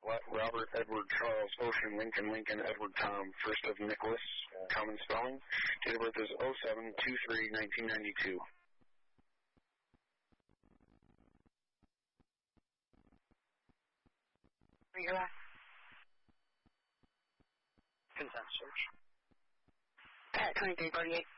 Robert, Edward, Charles, Ocean, Lincoln, Lincoln, Edward, Tom, first of Nicholas, common spelling. Date of birth is 07/23/1992. Where you at? Consent search. 2348.